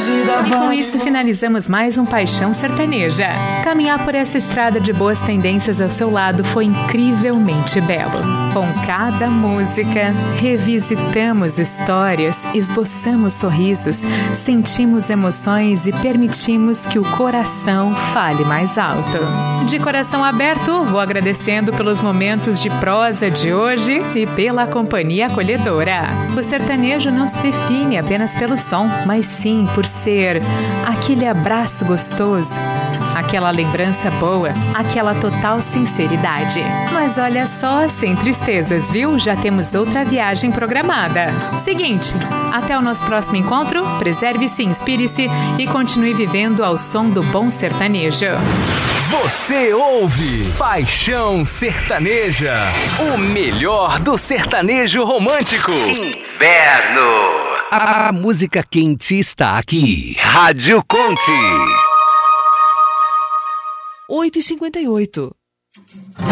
E com isso finalizamos mais um Paixão Sertaneja. Caminhar por essa estrada de boas tendências ao seu lado foi incrivelmente belo. Com cada música, revisitamos histórias, esboçamos sorrisos, sentimos emoções e permitimos que o coração fale mais alto. De coração aberto, vou agradecendo pelos momentos de prosa de hoje e pela companhia acolhedora. O sertanejo não se define apenas pelo som, mas sim por ser aquele abraço gostoso, aquela lembrança boa, aquela total sinceridade. Mas olha só, sem tristezas, viu? Já temos outra viagem programada. Seguinte, até o nosso próximo encontro, preserve-se, inspire-se e continue vivendo ao som do bom sertanejo. Você ouve Paixão Sertaneja, o melhor do sertanejo romântico. Inverno. A música quente está aqui. Rádio Conte. 8h58.